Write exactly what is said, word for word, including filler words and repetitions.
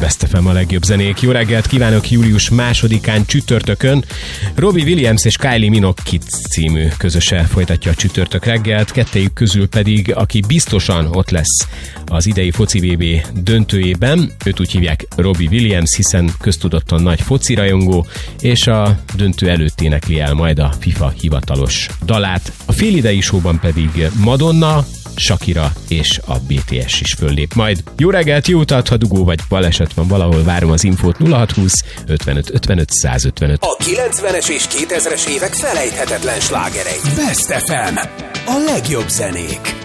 Best ef em a legjobb zenék. Jó reggelt kívánok július másodikán csütörtökön. Robbie Williams és Kylie Minogue Kids című közöse folytatja a csütörtök reggelt, kettejük közül pedig, aki biztosan ott lesz az idei foci vé bé döntőjében, őt úgy hívják Robbie Williams, hiszen köztudottan nagy foci rajongó, és a döntő előtt énekli el majd a FIFA hivatalos dalát. A félidei showban pedig Madonna, Shakira és a bé té es is föllép majd. Jó reggelt, jó utat, ha dugó vagy baleset van valahol, várom az infót nulla hat húsz ötvenöt ötvenöt száz ötvenöt. A kilencvenes és kétezres évek felejthetetlen slágerei. Best ef em. A legjobb zenék.